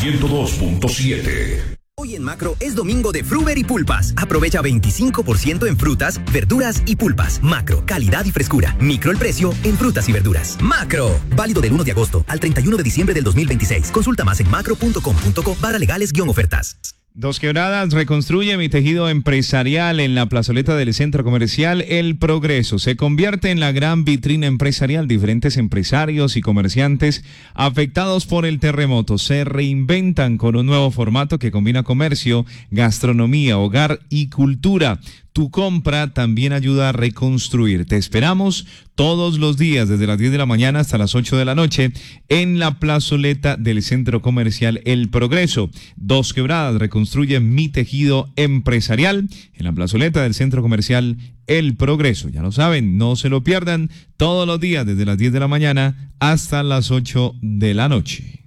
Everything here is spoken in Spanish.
102.7. Hoy en Macro es domingo de Fruver y Pulpas. Aprovecha 25% en frutas, verduras y pulpas. Macro, calidad y frescura. Micro el precio en frutas y verduras. Macro. Válido del 1 de agosto al 31 de diciembre del 2026. Consulta más en macro.com.co/legales-ofertas. Dos Quebradas reconstruye mi tejido empresarial en la plazoleta del centro comercial El Progreso. Se convierte en la gran vitrina empresarial. Diferentes empresarios y comerciantes afectados por el terremoto se reinventan con un nuevo formato que combina comercio, gastronomía, hogar y cultura. Tu compra también ayuda a reconstruir. Te esperamos todos los días desde las 10 de la mañana hasta las 8 de la noche en la plazoleta del centro comercial El Progreso. Dos Quebradas reconstruye mi tejido empresarial en la plazoleta del centro comercial El Progreso. Ya lo saben, no se lo pierdan todos los días desde las 10 de la mañana hasta las 8 de la noche.